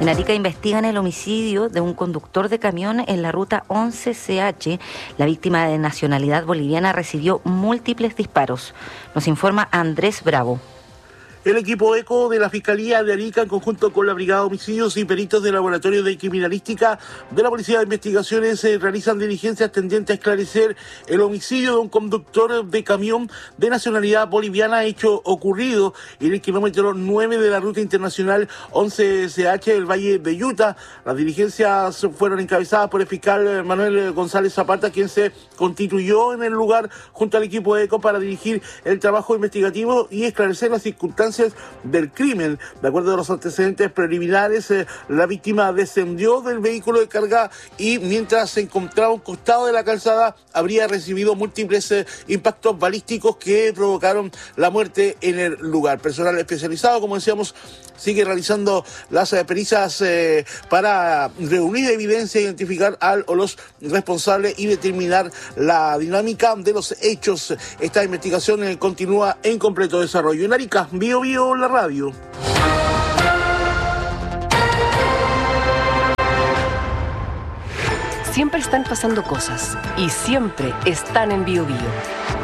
En Arica investigan el homicidio de un conductor de camión en la ruta 11CH. La víctima de nacionalidad boliviana recibió múltiples disparos. Nos informa Andrés Bravo. El equipo ECO de la Fiscalía de Arica, en conjunto con la Brigada de Homicidios y peritos del Laboratorio de Criminalística de la Policía de Investigaciones, realizan diligencias tendientes a esclarecer el homicidio de un conductor de camión de nacionalidad boliviana, hecho ocurrido en el kilómetro 9 de la ruta internacional 11CH del Valle de Utah. Las diligencias fueron encabezadas por el fiscal Manuel González Zapata, quien se constituyó en el lugar junto al equipo ECO para dirigir el trabajo investigativo y esclarecer las circunstancias del crimen. De acuerdo a los antecedentes preliminares, la víctima descendió del vehículo de carga y mientras se encontraba a un costado de la calzada habría recibido múltiples impactos balísticos que provocaron la muerte en el lugar. Personal especializado, como decíamos, sigue realizando las pericias para reunir evidencia, identificar al o los responsables y determinar la dinámica de los hechos. Esta investigación continúa en completo desarrollo. En Arica, Bio la radio. Siempre están pasando cosas y siempre están en Bio.